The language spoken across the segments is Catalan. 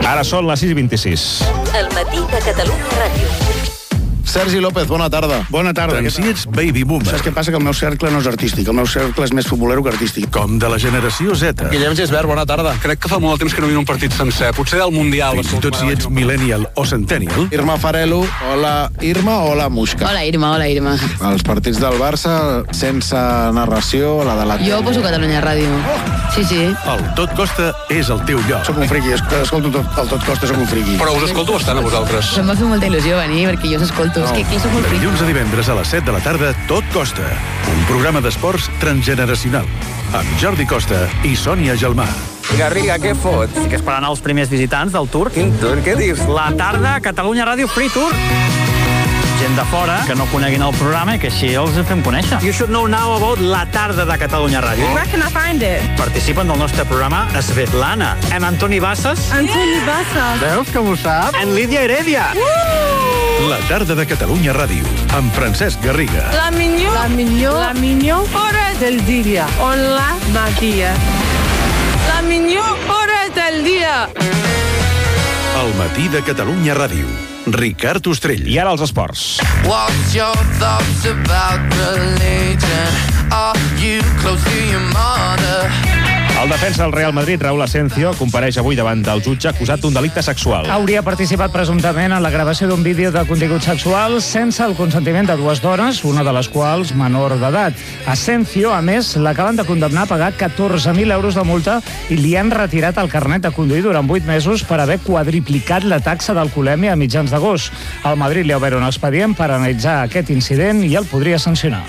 Ara són les 6:26. El matí de Catalunya Ràdio. Sergi López, bona tarda. Bona tarda. Doncs si ets baby boomer. Saps què passa? Que el meu cercle no és artístic. El meu cercle és més futbolero que artístic. Com de la generació Z. Guillem Gisbert, bona tarda. Crec que fa molt temps que no vinc un partit sencer. Potser del Mundial. Fins i tot si ets millennial o centennial. Irma Farelo, hola Irma, hola Muixca. Hola Irma. Els partits del Barça, sense narració, la de la... Jo poso Catalunya Ràdio. Sí. El Tot Costa és el teu lloc. Soc un friqui, escolto el Tot Costa, soc un friqui. Però us escolto bastant a vosaltres. Em va fer molta il·lusió venir, perquè jo s'escolto. És que aquí soc molt friqui. Dilluns a divendres a les 7 de la tarda, Tot Costa. Un programa d'esports transgeneracional. Amb Jordi Costa i Sònia Gelmà. Garriga, què fots? Que esperant els primers visitants del Tour. Quin tour? Què dius? La tarda, Catalunya Ràdio Free Tour. Gent de fora que no coneguin el programa i que així els fem conèixer. You should know now about la tarda de Catalunya Ràdio. Where can I find it? Participen del nostre programa Svetlana, amb Antoni Bassas. Antoni Bassas. Veus com ho sap? En Lídia Heredia. La tarda de Catalunya Ràdio, amb Francesc Garriga. La millor hora del dia. Hola, Matia. La millor hora del dia. El matí de Catalunya Ràdio. Ricard Ostrell. I ara els esports. What's your thoughts about religion? Are you close to your mother? El defensa del Real Madrid, Raúl Asensio, compareix avui davant del jutge acusat d'un delicte sexual. Hauria participat presumptament en la gravació d'un vídeo de contingut sexual sense el consentiment de dues dones, una de les quals menor d'edat. Asensio, a més, l'acaben de condemnar a pagar 14.000 euros de multa i li han retirat el carnet de conduir durant 8 mesos per haver quadriplicat la taxa d'alcoholèmia a mitjans d'agost. Al Madrid li ha obert un expedient per analitzar aquest incident i el podria sancionar.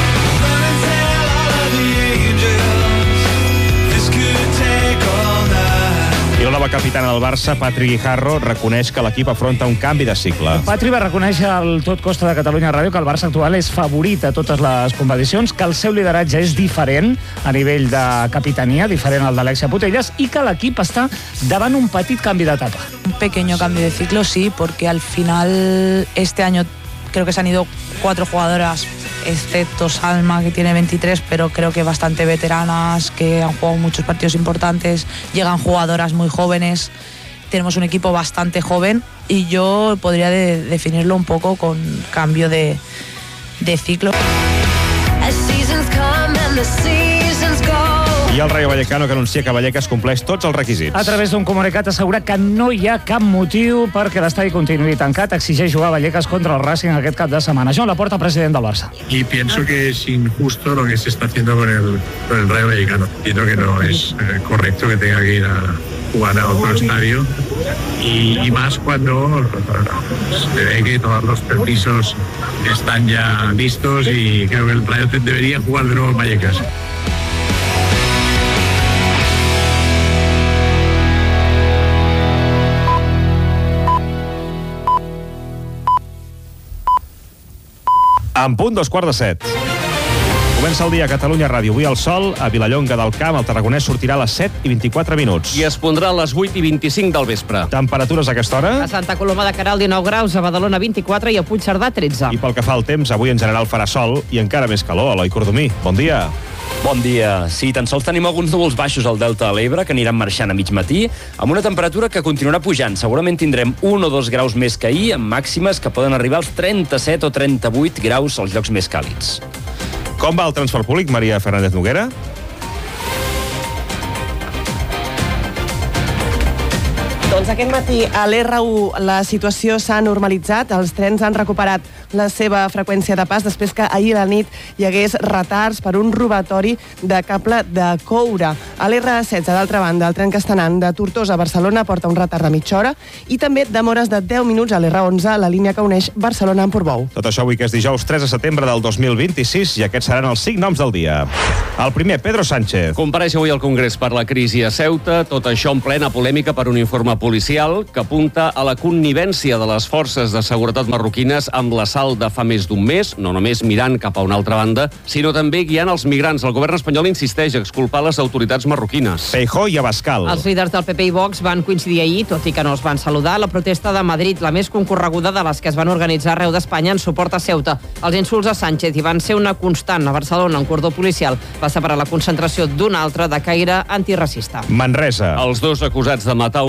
I la nova capitana del Barça, Patri Guijarro, reconeix que l'equip afronta un canvi de cicle. Patri va reconèixer al Tot Costa de Catalunya Ràdio que el Barça actual és favorit a totes les competicions, que el seu lideratge és diferent a nivell de capitania, diferent al d'Alexia Putellas, i que l'equip està davant un petit canvi d'etapa. Un pequeño cambio de ciclo, sí, porque al final este año creo que se han ido 4 jugadoras, excepto Salma, que tiene 23, pero creo que bastante veteranas, que han jugado muchos partidos importantes, llegan jugadoras muy jóvenes, tenemos un equipo bastante joven y yo podría definirlo un poco con cambio de ciclo. I el Rayo Vallecano, que anuncia que Vallecas compleix tots els requisits. A través d'un comunicat assegura que no hi ha cap motiu perquè l'estadi continuï tancat. Exigeix jugar a Vallecas contra el Racing aquest cap de setmana. Joan Laporta, president del Barça. Y pienso que es injusto lo que se está haciendo con el Rayo Vallecano. Pienso que no es correcto que tenga que ir a jugar a otro estadio y más cuando se ve que todos los permisos están ya listos y creo que el Rayo debería jugar de nuevo en Vallecas. En punt, 6:45. Comença el dia a Catalunya Ràdio. Avui el sol, a Vilallonga del Camp, el tarragonès sortirà a les 7:24. I es pondrà a les 8:25 del vespre. Temperatures a aquesta hora? A Santa Coloma de Queralt, 19 graus, a Badalona, 24 i a Puigcerdà, 13. I pel que fa al temps, avui en general farà sol i encara més calor. Eloi Cordomí, bon dia. Bon dia. Sí, tan sols tenim alguns núvols baixos al delta de l'Ebre que aniran marxant a mig matí, amb una temperatura que continuarà pujant. Segurament tindrem 1 o 2 graus més que ahir, amb màximes que poden arribar als 37 o 38 graus als llocs més càlids. Com va el transport públic, Maria Fernández Noguera? Doncs aquest matí a l'R1 la situació s'ha normalitzat, els trens han recuperat la seva freqüència de pas després que ahir a la nit hi hagués retards per un robatori de cable de coure. A l'R16, d'altra banda, el tren castenant de Tortosa a Barcelona porta un retard de mitja hora i també demores de 10 minuts a l'R11, la línia que uneix Barcelona amb Portbou. Tot això avui que és dijous 3 de setembre del 2026 i aquests seran els 5 noms del dia. El primer, Pedro Sánchez. Compareix avui al Congrés per la crisi a Ceuta, tot això en plena polèmica per un informe policial que apunta a la connivència de les forces de seguretat marroquines amb l'assalt de fa més d'un mes, no només mirant cap a una altra banda, sinó també guiant els migrants. El govern espanyol insisteix a exculpar les autoritats marroquines. Feijóo i Abascal. Els líders del PP i Vox van coincidir ahir, tot i que no es van saludar, a la protesta de Madrid, la més concorreguda de les que es van organitzar arreu d'Espanya en suport a Ceuta. Els insults a Sánchez hi van ser una constant. A Barcelona, un cordó policial va separar la concentració d'una altra de caire antiracista. Manresa. Els dos acusats de matar un veí de la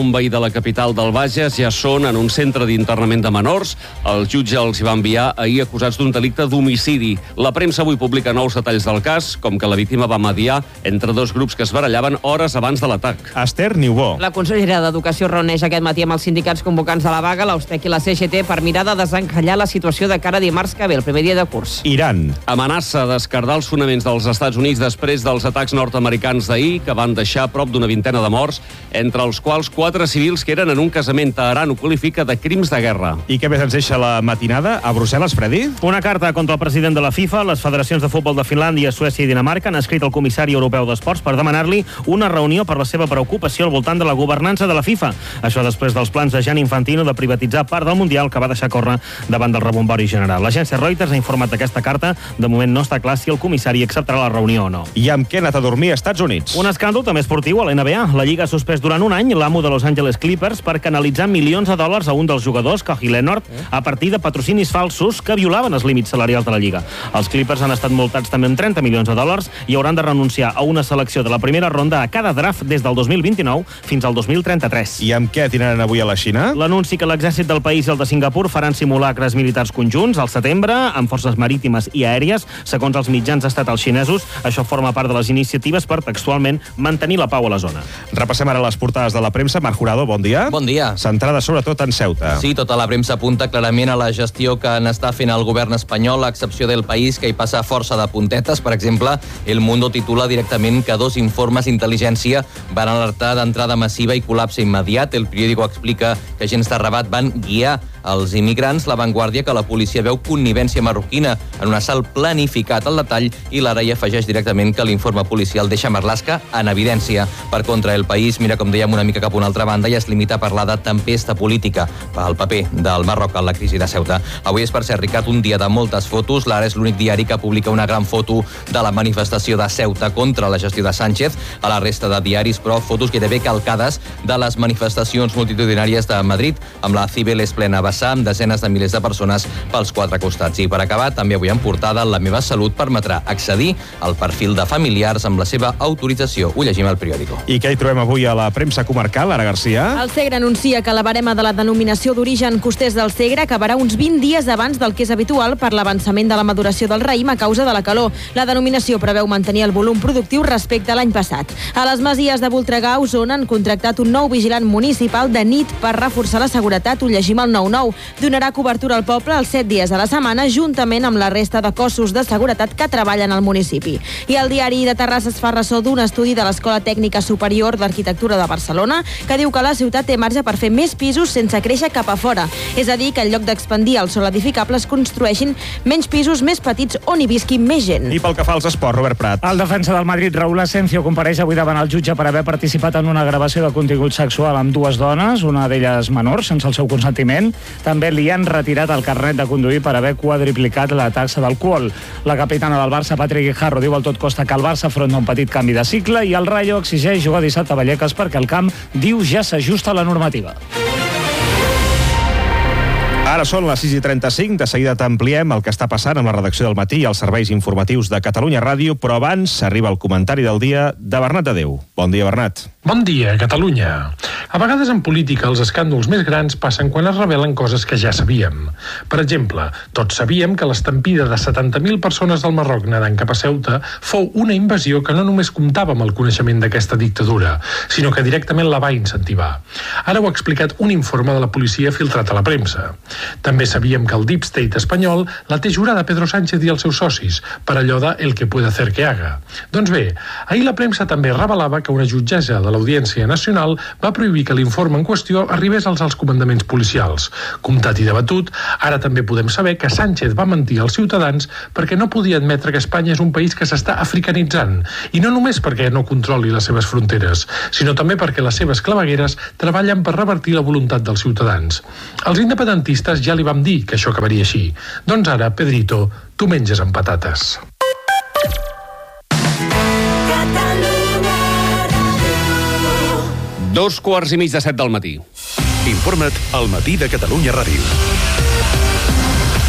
la capital del Bages ja són en un centre d'internament de menors. El jutge els hi va enviar ahir acusats d'un delicte d'homicidi. La premsa avui publica nous detalls del cas, com que la víctima va mediar entre dos grups que es barallaven hores abans de l'atac. Esther Niubó. La consellera d'Educació reuneix aquest matí amb els sindicats convocants de la vaga, l'Austec i la CGT, per mirar de desencallar la situació de cara a dimarts que ve, el primer dia de curs. Iran. Amenaça d'esquerdar els fonaments dels Estats Units després dels atacs nord-americans d'ahir, que van deixar prop d'una vintena de morts, entre els quals 4 civils que eren en un casament. Teheran ho qualifica de crims de guerra. I què més ens deixa la matinada? A Brussel·les, Freddy? Una carta contra el president de la FIFA. Les federacions de futbol de Finlàndia, Suècia i Dinamarca han escrit al comissari europeu d'esports per demanar-li una reunió per la seva preocupació al voltant de la governança de la FIFA. Això després dels plans de Gianni Infantino de privatitzar part del Mundial, que va deixar córrer davant del rebombori general. L'agència Reuters ha informat d'aquesta carta. De moment no està clar si el comissari acceptarà la reunió o no. I amb què ha anat a dormir a Estats Units? Un escàndol també esportiu a l'NBA. La Lliga ha suspès durant un any l'amo de Los Angeles Clippers per canalitzar milions de dòlars a un dels jugadors, Kawhi Leonard, a partir de patrocinis falsos que violaven els límits salarials de la Lliga. Els Clippers han estat multats també amb 30 milions de dòlars i hauran de renunciar a una selecció de la primera ronda a cada draft des del 2029 fins al 2033. I amb què tiraran avui a la Xina? L'anunci que l'exèrcit del país i el de Singapur faran simulacres militars conjunts al setembre amb forces marítimes i aèries. Segons els mitjans estatals xinesos, això forma part de les iniciatives per textualment mantenir la pau a la zona. Repassem ara les portades de la premsa. Marc Jurado, bon dia. Bon dia. Centrada sobretot en Ceuta. Sí, tota la premsa apunta clarament a la gestió que n'està fent el govern espanyol, a excepció del País, que hi passa força de puntetes. Per exemple, El Mundo titula directament que 2 informes d'intel·ligència van alertar d'entrada massiva i col·lapse immediat. El periòdico explica que agents de Rabat van guiar els immigrants. La Vanguardia, que la policia veu connivència marroquina en un assalt planificat al detall, i l'Ara hi afegeix directament que l'informe policial deixa Marlaska en evidència. Per contra, El País mira, com dèiem, una mica cap a una altra banda i es limita a parlar de tempesta política pel paper del Marroc en la crisi de Ceuta. Avui és, per cert, Ricard, un dia de moltes fotos. L'Ara és l'únic diari que publica una gran foto de la manifestació de Ceuta contra la gestió de Sánchez. A la resta de diaris, però, fotos gairebé calcades de les manifestacions multitudinàries de Madrid, amb la Cibeles plena vessar, amb desenes de milers de persones pels 4 costats. I per acabar, també avui en portada, La meva salut permetrà accedir al perfil de familiars amb la seva autorització. Ho llegim al periòdico. I què hi trobem avui a la premsa comarcal, Ara Garcia? El Segre anuncia que la barema de la denominació d'origen costers del Segre acabarà uns 20 dies abans del que és habitual per l'avançament de la maduració del raïm a causa de la calor. La denominació preveu mantenir el volum productiu respecte a l'any passat. A les Masies de Voltregà, Osona, han contractat un nou vigilant municipal de nit per reforçar la seguretat. Ho llegim al 9-9. Donarà cobertura al poble els 7 dies a la setmana, juntament amb la resta de cossos de seguretat que treballen al municipi. I el diari de Terrassa es fa ressò d'un estudi de l'Escola Tècnica Superior d'Arquitectura de Barcelona que diu que la ciutat té marge per fer més pisos sense créixer cap a fora. És a dir, que en lloc d'expandir el sòl edificable es construeixin menys pisos més petits on hi visqui més gent. I pel que fa als esports, Robert Prat. El defensa del Madrid, Raúl Asensio, compareix avui davant el jutge per haver participat en una gravació de contingut sexual amb 2 dones, una d'elles menor, sense el seu consentiment. També li han retirat el carnet de conduir per haver quadriplicat la taxa d'alcohol. La capitana del Barça, Patrick Guijarro, diu al Tot Costa que el Barça afronta un petit canvi de cicle i el Rayo exigeix jugar dissabte a Vallecas perquè el camp, diu, ja s'ajusta a la normativa. Ara són les 6:35, de seguida t'ampliem el que està passant amb la redacció del Matí i els serveis informatius de Catalunya Ràdio, però abans arriba el comentari del dia de Bernat Adeu. Bon dia, Bernat. Bon dia, Catalunya. A vegades en política els escàndols més grans passen quan es revelen coses que ja sabíem. Per exemple, tots sabíem que l'estampida de 70.000 persones del Marroc nedant cap a Ceuta fou una invasió que no només comptava amb el coneixement d'aquesta dictadura, sinó que directament la va incentivar. Ara ho ha explicat un informe de la policia filtrat a la premsa. També sabíem que el Deep State espanyol la té jurada Pedro Sánchez i els seus socis, per allò de el que puede hacer que haga. Doncs bé, ahir la premsa també revelava que una jutgessa de l'Audiència Nacional va prohibir que l'informe en qüestió arribés als alts comandaments policials. Comptat i debatut, ara també podem saber que Sánchez va mentir als ciutadans perquè no podia admetre que Espanya és un país que s'està africanitzant, i no només perquè no controli les seves fronteres, sinó també perquè les seves clavegueres treballen per revertir la voluntat dels ciutadans. Els independentistes ja li vam dir que això acabaria així. Doncs ara, Pedrito, tu menges amb patates. 2:15 del matí. Informa't al Matí de Catalunya Ràdio.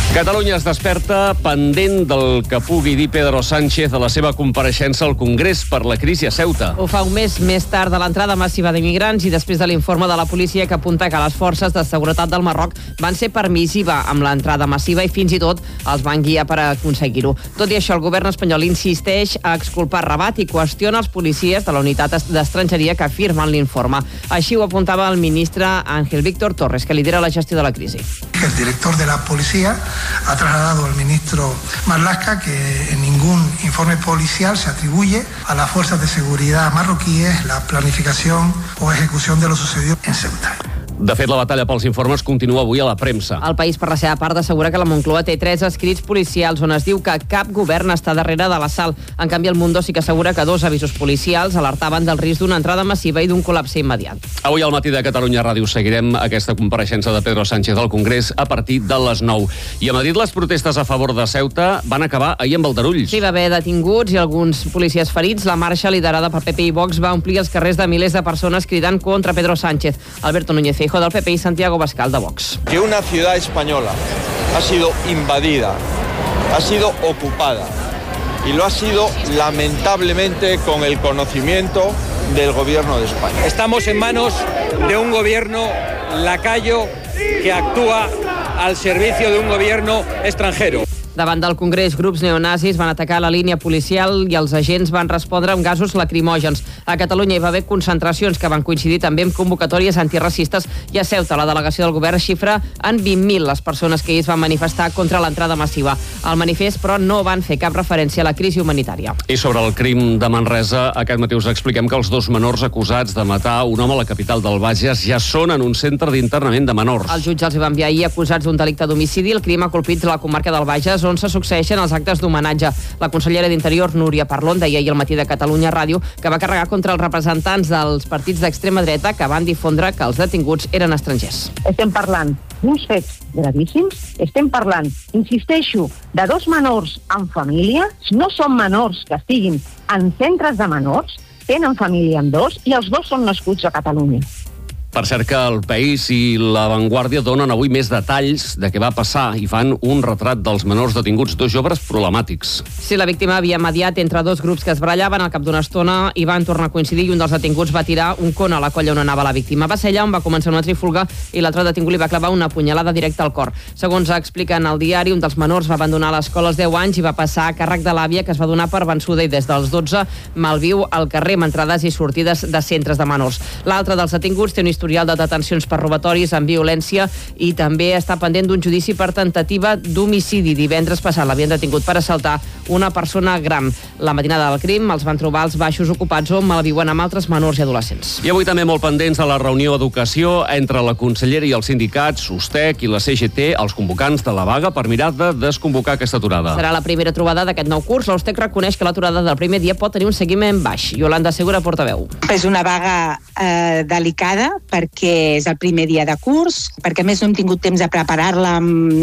Catalunya es desperta pendent del que pugui dir Pedro Sánchez a la seva compareixença al Congrés per la crisi a Ceuta. Ho fa un mes més tard de l'entrada massiva d'immigrants i després de l'informe de la policia que apunta que les forces de seguretat del Marroc van ser permissiva amb l'entrada massiva i fins i tot els van guiar per aconseguir-ho. Tot i això, el govern espanyol insisteix a exculpar Rabat i qüestiona els policies de la unitat d'estrangeria que firmen l'informe. Així ho apuntava el ministre Ángel Víctor Torres, que lidera la gestió de la crisi. El director de la policía ha trasladado al ministro Marlaska que en ningún informe policial se atribuye a las fuerzas de seguridad marroquíes la planificación o ejecución de lo sucedido en Ceuta. De fet, la batalla pels informes continua avui a la premsa. El País, per la seva part, assegura que la Moncloa té 3 escrits policials on es diu que cap govern està darrere de l'assalt. En canvi, el Mundo sí que assegura que 2 avisos policials alertaven del risc d'una entrada massiva i d'un col·lapse immediat. Avui al matí de Catalunya Ràdio seguirem aquesta compareixença de Pedro Sánchez al Congrés a partir de les 9. I a Madrid les protestes a favor de Ceuta van acabar ahir amb aldarulls. Sí, va haver detinguts i alguns policies ferits. La marxa liderada per PP i Vox va omplir els carrers de milers de persones cridant contra Pedro Sánchez. Alberto Núñez Feijóo del PP y Santiago Bascal de Vox. Que una ciudad española ha sido invadida, ha sido ocupada y lo ha sido lamentablemente con el conocimiento del gobierno de España. Estamos en manos de un gobierno lacayo que actúa al servicio de un gobierno extranjero. Davant del Congrés, grups neonazis van atacar la línia policial i els agents van respondre amb gasos lacrimògens. A Catalunya hi va haver concentracions que van coincidir també amb convocatòries antiracistes i a Ceuta la delegació del govern xifra en 20.000 les persones que ahir es van manifestar contra l'entrada massiva. Al manifest, però, no van fer cap referència a la crisi humanitària. I sobre el crim de Manresa, aquest matí us expliquem que els 2 menors acusats de matar un home a la capital del Bages ja són en un centre d'internament de menors. El jutge els va enviar ahir acusats d'un delicte d'homicidi. El crim ha colpit la comarca del Bages, on se succeeixen els actes d'homenatge. La consellera d'Interior, Núria Parlon, deia ahir al matí de Catalunya Ràdio que va carregar contra els representants dels partits d'extrema dreta que van difondre que els detinguts eren estrangers. Estem parlant d'uns fets gravíssims, estem parlant, insisteixo, de 2 menors en família, no són menors que estiguin en centres de menors, tenen família amb 2 i els 2 són nascuts a Catalunya. Per cert que el País i La Vanguardia donen avui més detalls de què va passar i fan un retrat dels menors detinguts, 2 joves problemàtics. Sí, la víctima havia mediat entre 2 grups que es barallaven al cap d'una estona i van tornar a coincidir i un dels detinguts va tirar un con a la colla on anava la víctima. Va ser allà on va començar una trifulga i l'altre detingut li va clavar una punyalada directa al cor. Segons explica en el diari, un dels menors va abandonar l'escola als 10 anys i va passar a càrrec de l'àvia que es va donar per vençuda i des dels 12 malviu al carrer amb entrades i sortides de centres de menors. L'altre dels detinguts té un historial de detencions per robatoris amb violència i també està pendent d'un judici per tentativa d'homicidi. Divendres passat l'havien detingut per assaltar una persona gran. La matinada del crim els van trobar als baixos ocupats on malviuen amb altres menors i adolescents. I avui també molt pendents de la reunió d'educació entre la consellera i els sindicats, USTEC i la CGT, els convocants de la vaga, per mirar de desconvocar aquesta aturada. Serà la primera trobada d'aquest nou curs. La USTEC reconeix que l'aturada del primer dia pot tenir un seguiment baix. Yolanda Segura, portaveu. És una vaga delicada perquè és el primer dia de curs, perquè a més no hem tingut temps de preparar-la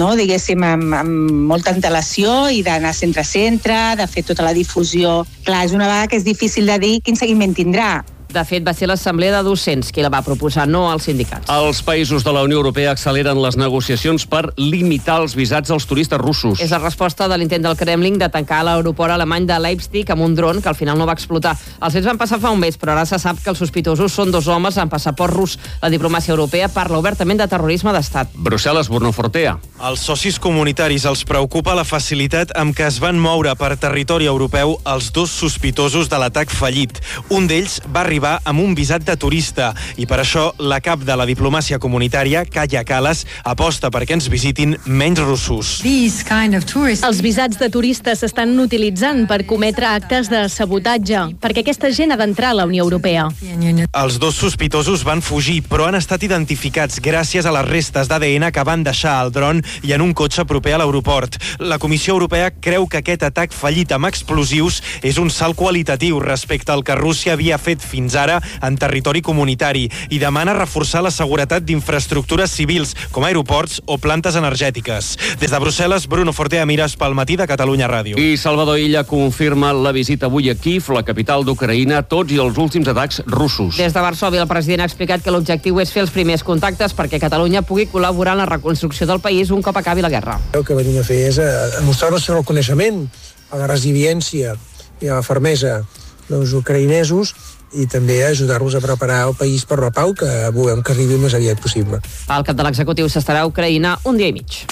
amb molta antelació i d'anar centre a centre, de fer tota la difusió. Clar, és una vaga que és difícil de dir quin seguiment tindrà. De fet, va ser l'Assemblea de Docents qui la va proposar, no als sindicats. Els països de la Unió Europea acceleren les negociacions per limitar els visats als turistes russos. És la resposta de l'intent del Kremlin de tancar l'aeroport alemany de Leipzig amb un dron que al final no va explotar. Els fets van passar fa un mes, però ara se sap que els sospitosos són 2 homes amb passaport rus. La diplomàcia europea parla obertament de terrorisme d'estat. Brussel·les, Bornofortea. Als socis comunitaris els preocupa la facilitat amb què es van moure per territori europeu els 2 sospitosos de l'atac fallit. Un d'ells va arribar amb un visat de turista i per això la cap de la diplomàcia comunitària, Kaja Kallas, aposta perquè ens visitin menys russos. Els visats de turistes s'estan utilitzant per cometre actes de sabotatge, perquè aquesta gent ha d'entrar a la Unió Europea. Els 2 sospitosos van fugir, però han estat identificats gràcies a les restes d'ADN que van deixar al dron i en un cotxe proper a l'aeroport. La Comissió Europea creu que aquest atac fallit amb explosius és un salt qualitatiu respecte al que Rússia havia fet fins fins ara en territori comunitari i demana reforçar la seguretat d'infraestructures civils, com aeroports o plantes energètiques. Des de Brussel·les, Bruno Fortea Mires pel Matí de Catalunya Ràdio. I Salvador Illa confirma la visita avui a Kíev, la capital d'Ucraïna, tots i els últims atacs russos. Des de Varsòvia, el president ha explicat que l'objectiu és fer els primers contactes perquè Catalunya pugui col·laborar en la reconstrucció del país un cop acabi la guerra. El que venim a fer és a mostrar el nostre reconeixement a la resiliència i a la fermesa dels ucraïnesos i també ajudar-los a preparar el país per la pau, que volem que arribi el més aviat possible. El cap de l'executiu s'estarà a Ucraïna un dia i mig.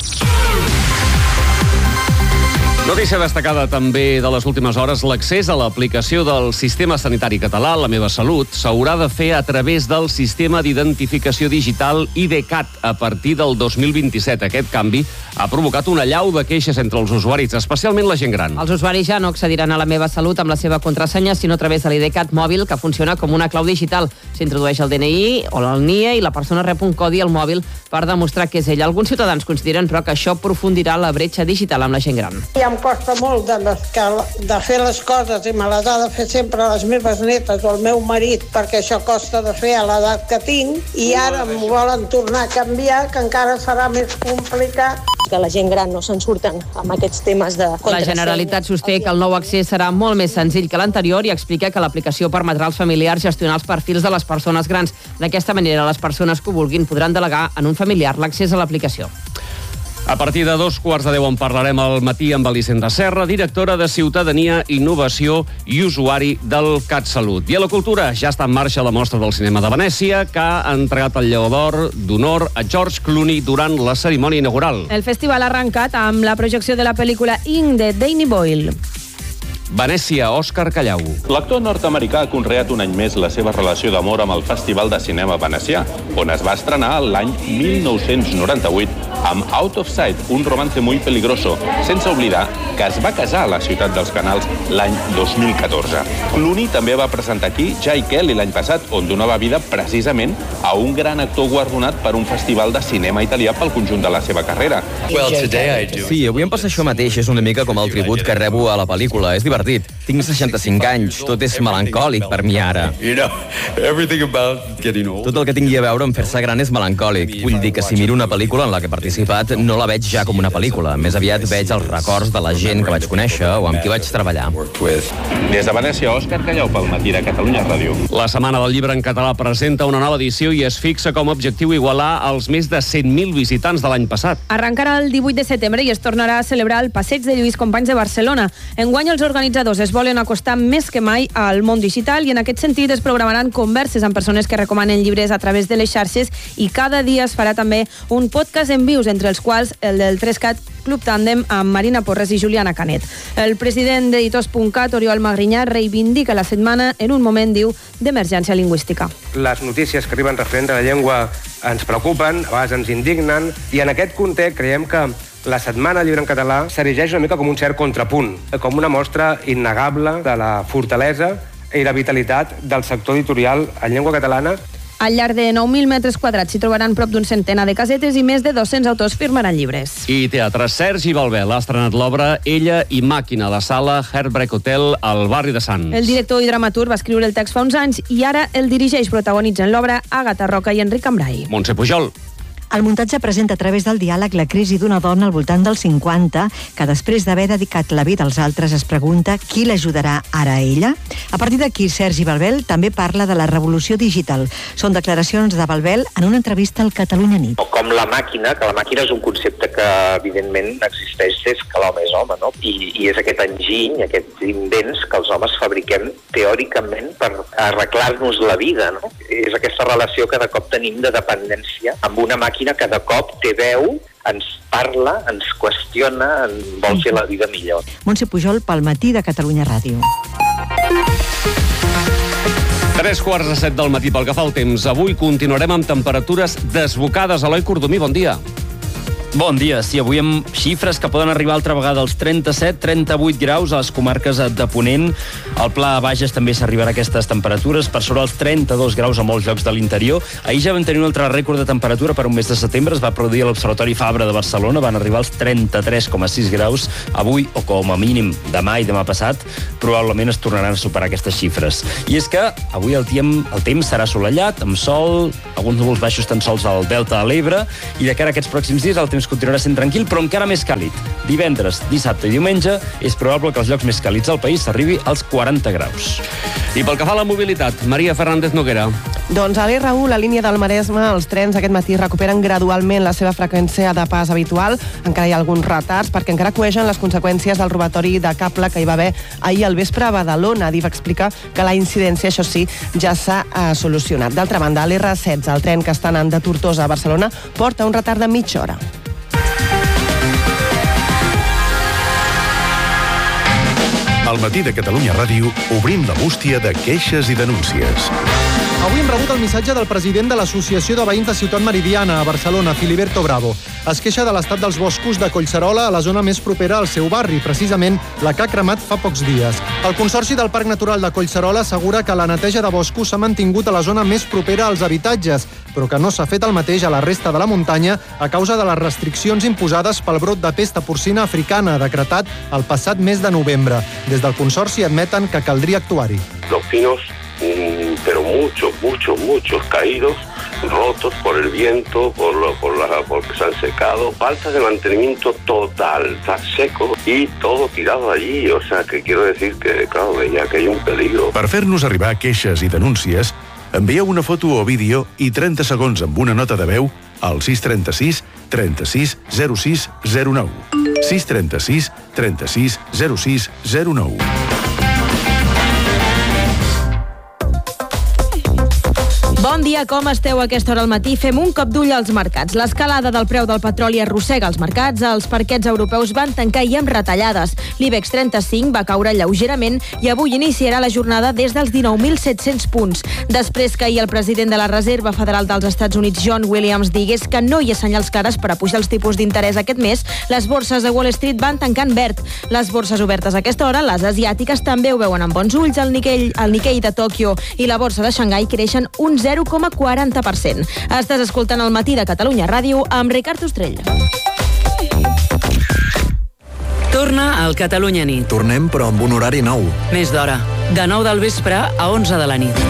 Notícia destacada també de les últimes hores, l'accés a l'aplicació del Sistema Sanitari Català, La Meva Salut, s'haurà de fer a través del Sistema d'Identificació Digital IDCAT a partir del 2027. Aquest canvi ha provocat una allau de queixes entre els usuaris, especialment la gent gran. Els usuaris ja no accediran a La Meva Salut amb la seva contrasenya, sinó a través de l'IDCAT mòbil, que funciona com una clau digital. S'introdueix el DNI o el NIE i la persona rep un codi al mòbil per demostrar que és ella. Alguns ciutadans consideren, però, que això aprofundirà la bretxa digital amb la gent gran. Em costa molt de fer les coses i me les ha de fer sempre les meves netes o el meu marit, perquè això costa de fer a l'edat que tinc, i ara m'ho volen tornar a canviar, que encara serà més complicat. Que la gent gran no se'n surten amb aquests temes de contrasenya. La Generalitat sosté que el nou accés serà molt més senzill que l'anterior i explica que l'aplicació permetrà als familiars gestionar els perfils de les persones grans. D'aquesta manera, les persones que ho vulguin podran delegar en un familiar l'accés a l'aplicació. A partir de 2:15 en parlarem al matí amb Elisenda Serra, directora de Ciutadania, Innovació i Usuari del CatSalut. I a la cultura ja està en marxa la mostra del cinema de Venècia, que ha entregat el Lleó d'Or d'honor a George Clooney durant la cerimònia inaugural. El festival ha arrencat amb la projecció de la pel·lícula Ink de Danny Boyle. Venècia, Òscar Callau. L'actor nord-americà ha conreat un any més la seva relació d'amor amb el Festival de Cinema Venecià, on es va estrenar l'any 1998 amb Out of Sight, un romance muy peligroso, sense oblidar que es va casar a la ciutat dels Canals l'any 2014. Clooney també va presentar aquí Jai Kelly l'any passat, on donava vida precisament a un gran actor guardonat per un festival de cinema italià pel conjunt de la seva carrera. Sí, avui em passa això mateix, és una mica com el tribut que rebo a la pel·lícula, és divertit. Tinc 65 anys, tot és melancòlic per mi ara. Tot el que tingui a veure amb fer-se gran és melancòlic. Vull dir que si miro una pel·lícula en la que he participat, no la veig ja com una pel·lícula. Més aviat veig els records de la gent que vaig conèixer o amb qui vaig treballar. Des de Venècia, Òscar Callau pel Matí de Catalunya Ràdio. La Setmana del Llibre en Català presenta una nova edició i es fixa com a objectiu igualar els més de 100.000 visitants de l'any passat. Arrencarà el 18 de setembre i es tornarà a celebrar el Passeig de Lluís Companys de Barcelona. Enguany els organitzadors es volen acostar més que mai al món digital i en aquest sentit es programaran converses amb persones que recomanen llibres a través de les xarxes i cada dia es farà també un podcast en vius, entre els quals el del 3CAT Club Tàndem amb Marina Porres i Juliana Canet. El president d'Editors.cat, Oriol Magrinyà, reivindica la setmana en un moment, diu, d'emergència lingüística. Les notícies que arriben referents a la llengua ens preocupen, a vegades ens indignen, i en aquest context creiem que la Setmana del Llibre en Català s'erigeix una mica com un cert contrapunt, com una mostra innegable de la fortalesa i la vitalitat del sector editorial en llengua catalana. Al llarg de 9.000 metres quadrats s'hi trobaran prop d'un centenar de casetes i més de 200 autors firmaran llibres. I teatre, Sergi Balbel ha estrenat l'obra Ella i Màquina a la sala Heartbreak Hotel al barri de Sants. El director i dramaturg va escriure el text fa uns anys i ara el dirigeix, protagonitzen l'obra Àgata Roca i Enric Cambrai. Montse Pujol. El muntatge presenta a través del diàleg la crisi d'una dona al voltant dels 50 que després d'haver dedicat la vida als altres es pregunta qui l'ajudarà ara a ella. A partir d'aquí, Sergi Balbel també parla de la revolució digital. Són declaracions de Balbel en una entrevista al Catalunya Nit. Com la màquina, que la màquina és un concepte que evidentment existeix des que l'home és home, no? I és aquest enginy, aquests invents que els homes fabriquem teòricament per arreglar-nos la vida, no? És aquesta relació que de cop tenim de dependència amb una màquina que de cop té veu, ens parla, ens qüestiona, ens vol fer la vida millor. Montse Pujol pel Matí de Catalunya Ràdio. 3:45 del matí pel que fa al temps. Avui continuarem amb temperatures desbocades. Eloi Cordomí, bon dia. Bon dia. Sí, avui amb xifres que poden arribar altra vegada als 37-38 graus a les comarques de Ponent. Al Pla Bages també s'arribarà a aquestes temperatures, per sobre els 32 graus a molts llocs de l'interior. Ahir ja vam tenir un altre rècord de temperatura per un mes de setembre. Es va produir a l'Observatori Fabra de Barcelona. Van arribar als 33,6 graus. Avui, o com a mínim demà i demà passat, probablement es tornaran a superar aquestes xifres. I és que avui el temps serà assolellat, amb sol, alguns núvols baixos tan sols al Delta de l'Ebre, i de cara a aquests pròxims dies el temps continuarà sent tranquil, però encara més càlid. Divendres, dissabte i diumenge és probable que els llocs més càlids del país s'arribi als 40 graus. I pel que fa a la mobilitat, Maria Fernández Noguera. Doncs a l'R1, la línia del Maresme, els trens aquest matí recuperen gradualment la seva freqüència de pas habitual. Encara hi ha alguns retards perquè encara coegen les conseqüències del robatori de cable que hi va haver ahir al vespre a Badalona. Adif explica que la incidència, això sí, ja s'ha solucionat. D'altra banda, a l'R16, el tren que està anant de Tortosa a Barcelona, porta un retard de mitja hora. Al matí de Catalunya Ràdio obrim la bústia de queixes i denúncies. Avui hem rebut el missatge del president de l'Associació de Veïns de Ciutat Meridiana a Barcelona, Filiberto Bravo. Es queixa de l'estat dels boscos de Collserola, a la zona més propera al seu barri, precisament la que ha cremat fa pocs dies. El Consorci del Parc Natural de Collserola assegura que la neteja de boscos s'ha mantingut a la zona més propera als habitatges, però que no s'ha fet el mateix a la resta de la muntanya a causa de les restriccions imposades pel brot de pesta porcina africana decretat el passat mes de novembre. Des del Consorci admeten que caldria actuar-hi. Los pinos, pero muchos caídos, rotos por el viento, porque se han secado, falta de mantenimiento total, está seco y todo tirado allí, o sea que quiero decir que, claro, veia que hay un peligro. Per fer-nos arribar queixes i denúncies, envieu una foto o vídeo i 30 segons amb una nota de veu al 636 36 06 09. 636 36 06 09. Bon dia, com esteu a aquesta hora al matí? Fem un cop d'ull als mercats. L'escalada del preu del petroli arrossega els mercats. Els parquets europeus van tancar i amb retallades. L'IBEX 35 va caure lleugerament i avui iniciarà la jornada des dels 19.700 punts. Després que ahir el president de la Reserva Federal dels Estats Units, John Williams, digués que no hi ha senyals clares per a pujar els tipus d'interès aquest mes, les borses de Wall Street van tancar en verd. Les borses obertes a aquesta hora, les asiàtiques, també ho veuen amb bons ulls. El Nikkei de Tòquio i la borsa de Xangai creixen un 0,40%. Estàs escoltant el matí de Catalunya Ràdio amb Ricard Ostrell. Torna al Catalunya Nit. Tornem, però amb un horari nou. Més d'hora. De 9 del vespre a 11 de la nit.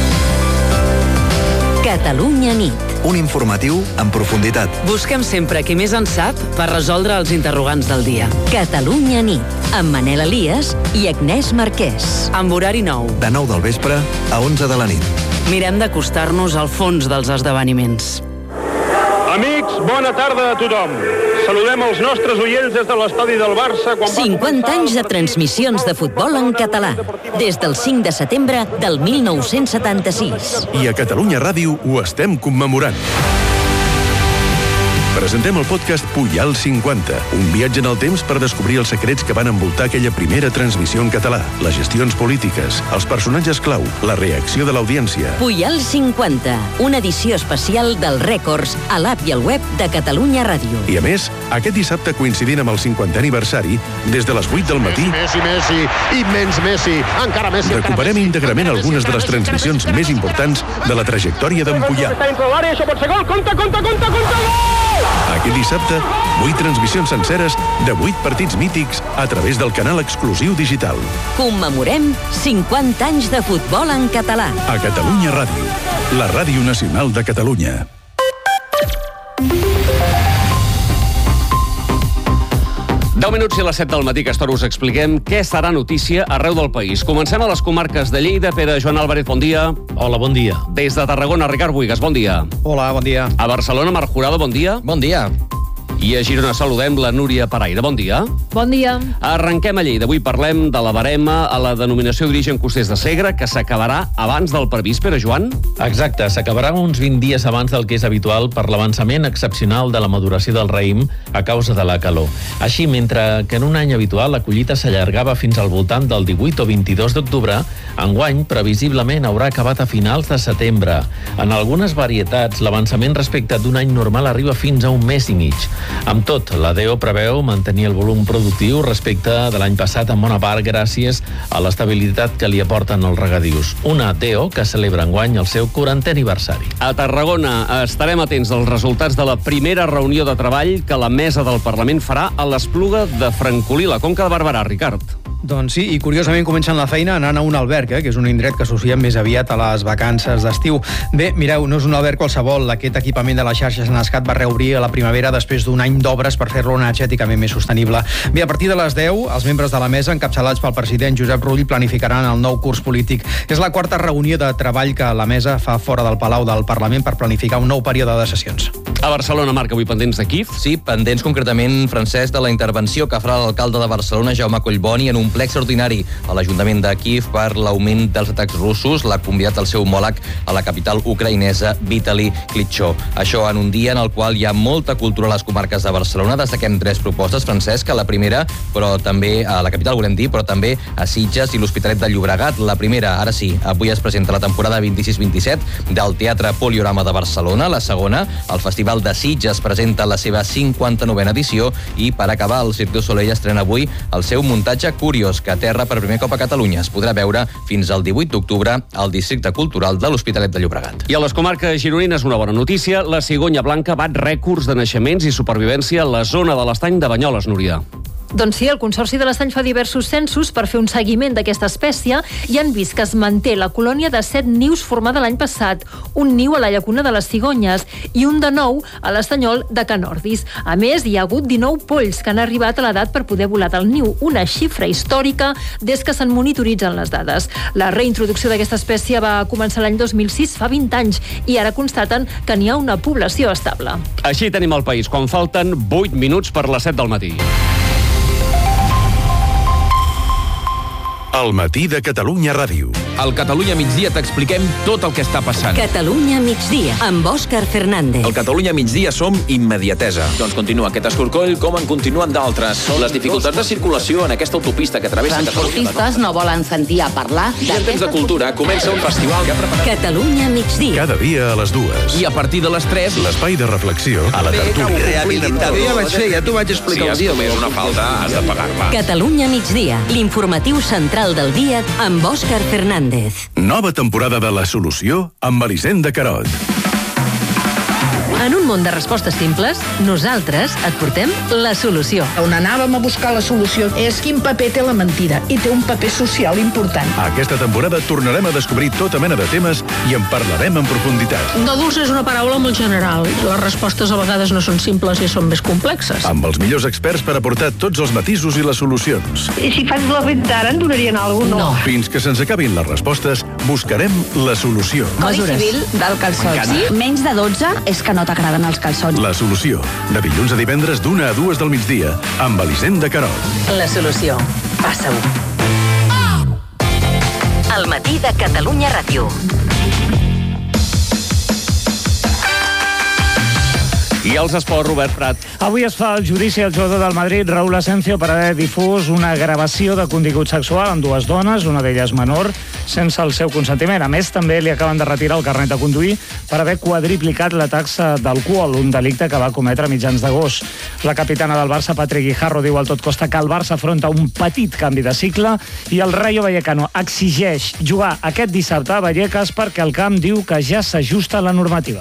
Catalunya Nit. Un informatiu en profunditat. Busquem sempre qui més en sap per resoldre els interrogants del dia. Catalunya Nit, amb Manel Elias i Agnès Marquès. Amb horari nou. De 9 del vespre a 11 de la nit. Mirem d'acostar-nos al fons dels esdeveniments. Amics, bona tarda a tothom. Saludem els nostres oients des de l'estadi del Barça. 50 anys de transmissions de futbol en català. Des del 5 de setembre del 1976. I a Catalunya Ràdio ho estem commemorant. Presentem el podcast Pujal 50, un viatge en el temps per descobrir els secrets que van envoltar aquella primera transmissió en català, les gestions polítiques, els personatges clau, la reacció de l'audiència. Pujal 50, una edició especial dels rècords a l'app i al web de Catalunya Ràdio. I a més, aquest dissabte coincidint amb el 50è aniversari, des de les 8 del matí, Messi, immens Messi, encara Messi. Recuperem íntegrament algunes de les transmissions més importants de la trajectòria d'en Pujal. Està dintre l'àrea, això pot ser gol, compta, gol! Aquest dissabte, 8 transmissions senceres de 8 partits mítics a través del canal exclusiu digital. Commemorem 50 anys de futbol en català. A Catalunya Ràdio, la ràdio nacional de Catalunya. Deu minuts i a les 7 del matí, que us expliquem què serà notícia arreu del país. Comencem a les comarques de Lleida. Pere Joan Álvarez, bon dia. Hola, bon dia. Des de Tarragona, Ricard Buigas, bon dia. Hola, bon dia. A Barcelona, Marc Jurado, bon dia. Bon dia. I a Girona saludem la Núria Paraire. Bon dia. Bon dia. Arrenquem a Lleida. Avui parlem de la barema a la denominació d'origen costers de Segre, que s'acabarà abans del previst, Pere Joan. Exacte, s'acabarà uns 20 dies abans del que és habitual per l'avançament excepcional de la maduració del raïm a causa de la calor. Així, mentre que en un any habitual la collita s'allargava fins al voltant del 18 o 22 d'octubre, enguany previsiblement haurà acabat a finals de setembre. En algunes varietats, l'avançament respecte d'un any normal arriba fins a un mes i mig. Amb tot, la DEO preveu mantenir el volum productiu respecte de l'any passat en bona part gràcies a l'estabilitat que li aporten els regadius. Una DEO que celebra enguany el seu 40è aniversari. A Tarragona estarem atents als resultats de la primera reunió de treball que la mesa del Parlament farà a l'Espluga de Francolí, la Conca de Barberà. Ricard. Doncs sí, i curiosament comencen la feina anant a un alberg, que és un indret que associem més aviat a les vacances d'estiu. Bé, mireu, no és un alberg qualsevol. Aquest equipament de la xarxa Senescat va reobrir a la primavera després d'un any d'obres per fer-lo energèticament més sostenible. Bé, a partir de les 10, els membres de la mesa, encapçalats pel president Josep Rull, planificaran el nou curs polític. És la quarta reunió de treball que la mesa fa fora del Palau del Parlament per planificar un nou període de sessions. A Barcelona, Marc, avui pendents de Kíev? Sí, pendents concretament, Francesc, de la intervenció que farà l'alcalde de Barcelona, Jaume Collboni, en un ple extraordinari a l'Ajuntament de Kíev per l'augment dels atacs russos. L'ha convidat el seu homòleg a la capital ucraïnesa, Vitali Klitschko. Això en un dia en el qual hi ha molta cultura a les comarques de Barcelona. Destaquem 3 propostes, Francesc, a la primera, però també a la capital, volem dir, però també a Sitges i l'Hospitalet de Llobregat. La primera, ara sí, avui es presenta la temporada 26-27 del Teatre Poliorama de Barcelona. La segona, el Festival de Sitges presenta la seva 59a edició i, per acabar, el Cirque du Soleil estrena avui el seu muntatge Curiós, que aterra per primer cop a Catalunya. Es podrà veure fins al 18 d'octubre al Districte Cultural de l'Hospitalet de Llobregat. I a les comarques gironines, una bona notícia. La cigonya blanca bat rècords de naixements i supervivència a la zona de l'estany de Banyoles, Núria. Doncs sí, el Consorci de l'Estany fa diversos censos per fer un seguiment d'aquesta espècie i han vist que es manté la colònia de 7 nius formada l'any passat, un niu a la llacuna de les Cigonyes i un de nou a l'estanyol de Can Ordis. A més, hi ha hagut 19 polls que han arribat a l'edat per poder volar del niu, una xifra històrica des que se'n monitoritzen les dades. La reintroducció d'aquesta espècie va començar l'any 2006, fa 20 anys, i ara constaten que n'hi ha una població estable. Així tenim el país, quan falten 8 minuts per les 7 del matí. El matí de Catalunya Ràdio. Al Catalunya Migdia t'expliquem tot el que està passant. Catalunya Migdia, amb Òscar Fernández. Al Catalunya Migdia som immediatesa. Doncs continua aquest escorcoll com en continuen d'altres. Les dificultats de circulació en aquesta autopista que travessa Catalunya. Transportistes no volen sentir a parlar I en temps de cultura comença un festival que ha preparat... Catalunya Migdia. Cada dia a les 2. I a partir de les 3... L'espai de reflexió a la tertúlia. Ja vaig fer, ja t'ho vaig explicar el dia. Si has comès una falta, has de pagar-la. Catalunya Migdia, l'informatiu central del dia amb Òscar Fernández. Nova temporada de La Solució amb Elisenda Carot. En un món de respostes simples, nosaltres et portem la solució. On anàvem a buscar la solució és quin paper té la mentida, i té un paper social important. Aquesta temporada tornarem a descobrir tota mena de temes i en parlarem en profunditat. No dulce és una paraula molt general. Les respostes a vegades no són simples i són més complexes. Amb els millors experts per aportar tots els matisos i les solucions. I si faig la venta ara, en donarien alguna cosa? No. Fins que se'ns acabin les respostes, buscarem la solució. Codi civil del calçot. Sí? Menys de 12 és que no t'agraden els calçons. La Solució. De dilluns a divendres d'1 a 2 del migdia amb Elisenda Carot. La Solució. Passa-ho. El matí de Catalunya Ràdio. I els esports, Robert Prat. Avui es fa el judici al jugador del Madrid, Raúl Asensio, per haver difús una gravació de contingut sexual amb 2 dones, una d'elles menor, sense el seu consentiment. A més, també li acaben de retirar el carnet de conduir per haver quadriplicat la taxa d'alcohol, un delicte que va cometre a mitjans d'agost. La capitana del Barça, Patri Guijarro, diu al Tot Costa que el Barça afronta un petit canvi de cicle i el Rayo Vallecano exigeix jugar aquest dissabte a Vallecas perquè el camp diu que ja s'ajusta a la normativa.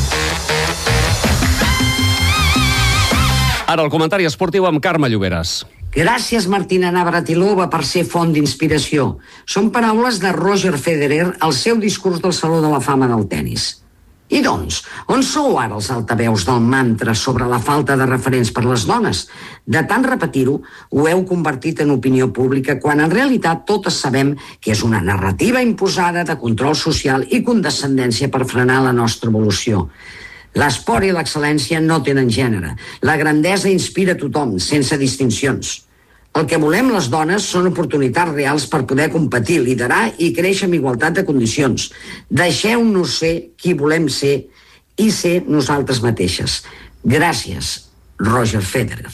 Ara el comentari esportiu amb Carme Lloberes. Gràcies, Martina Navratilova, per ser font d'inspiració. Són paraules de Roger Federer al seu discurs del Saló de la Fama del Tenis. I doncs, on sou ara els altaveus del mantra sobre la falta de referents per les dones? De tant repetir-ho, ho heu convertit en opinió pública, quan en realitat totes sabem que és una narrativa imposada de control social i condescendència per frenar la nostra evolució. L'esport i l'excel·lència no tenen gènere. La grandesa inspira a tothom, sense distincions. El que volem les dones són oportunitats reals per poder competir, liderar i créixer amb igualtat de condicions. Deixeu-nos ser qui volem ser i ser nosaltres mateixes. Gràcies, Roger Federer.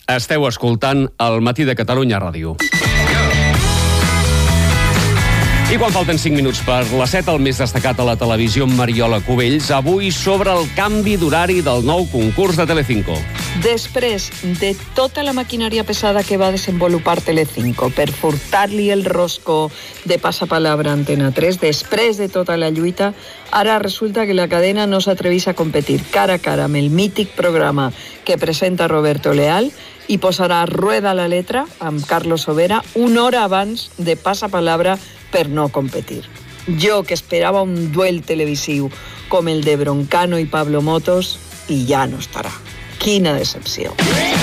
Esteu escoltant el matí de Catalunya Ràdio. I quan falten 5 minuts per les 7, el més destacat a la televisió Mariola Cubells, avui sobre el canvi d'horari del nou concurs de Telecinco. Després de tota la maquinària pesada que va desenvolupar Telecinco per furtar-li el rosco de Passapalabra a Antena 3, després de tota la lluita, ara resulta que la cadena no s'atreveix a competir cara a cara amb el mític programa que presenta Roberto Leal i posarà rueda a la letra amb Carlos Sobera una hora abans de Passapalabra per no competir. Jo, que esperava un duel televisiu com el de Broncano i Pablo Motos, i ja no estarà. Quina decepció.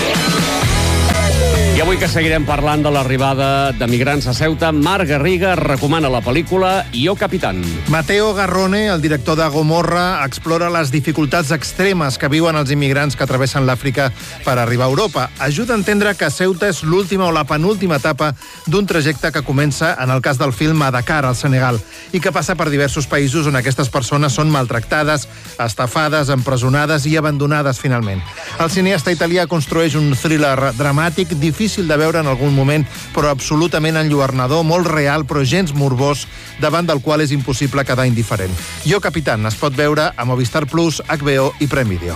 I avui que seguirem parlant de l'arribada de migrants a Ceuta, Marc Garriga recomana la pel·lícula Io Capitán. Mateo Garrone, el director de Gomorra, explora les dificultats extremes que viuen els immigrants que travessen l'Àfrica per arribar a Europa. Ajuda a entendre que Ceuta és l'última o la penúltima etapa d'un trajecte que comença, en el cas del film, a Dakar, al Senegal, i que passa per diversos països on aquestes persones són maltractades, estafades, empresonades i abandonades finalment. El cineasta italià construeix un thriller dramàtic, difícil de veure en algun moment, però absolutament enlluernador, molt real, però gens morbós, davant del qual és impossible quedar indiferent. Io Capitán es pot veure a Movistar Plus, HBO i Prime Video.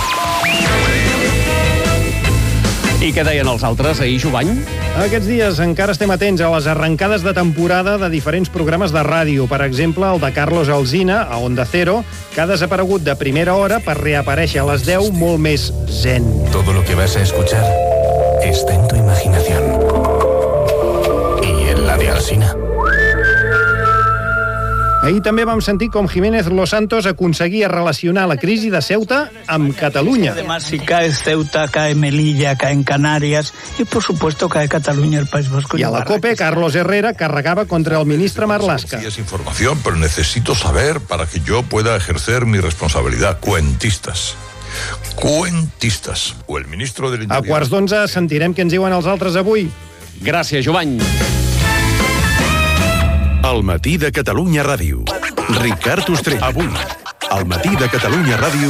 I què deien els altres ahir, Jovany? Aquests dies encara estem atents a les arrencades de temporada de diferents programes de ràdio. Per exemple, el de Carlos Alsina, a Onda Cero, que ha desaparegut de primera hora per reaparèixer a les 10 molt més zen. Todo lo que vas a escuchar está en tu imaginación. Y en la de Alsina. Ahir també vam sentir com Jiménez Los Santos aconseguia relacionar la crisi de Ceuta amb Catalunya. Además, si cae Ceuta, cae Melilla, caen Canarias y, por supuesto, cae Cataluña, el País Vasco. I a la COPE, Carlos Herrera carregava contra el ministre Marlaska. Es información, pero necesito saber para que yo pueda ejercer mi responsabilidad. Cuentistas, o el ministro del Interior. A quarts d'11 sentirem què ens diuen els altres avui. Gràcies, Jovany. El matí de Catalunya Ràdio. Ricard Ostrell. Avui, al matí de Catalunya Ràdio.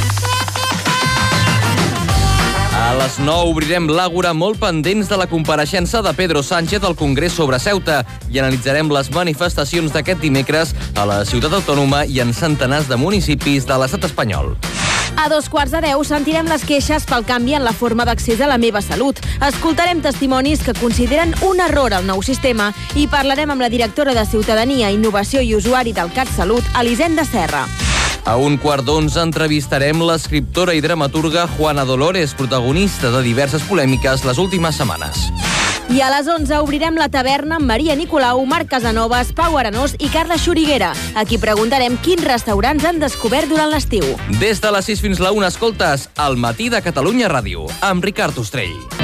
A les 9 obrirem l'Àgora molt pendents de la compareixença de Pedro Sánchez al Congrés sobre Ceuta i analitzarem les manifestacions d'aquest dimecres a la ciutat autònoma i en centenars de municipis de l'estat espanyol. A 9:45 sentirem les queixes pel canvi en la forma d'accés a la meva salut. Escoltarem testimonis que consideren un error el nou sistema i parlarem amb la directora de Ciutadania, Innovació i Usuari del CatSalut, Elisenda Serra. A 11:15 entrevistarem l'escriptora i dramaturga Juana Dolores, protagonista de diverses polèmiques les últimes setmanes. I a les 11 obrirem la taverna amb Maria Nicolau, Marc Casanovas, Pau Arenós i Carla Xuriguera. Aquí preguntarem quins restaurants han descobert durant l'estiu. Des de les 6 fins la 1 escoltes El matí de Catalunya Ràdio, amb Ricard Ostrell.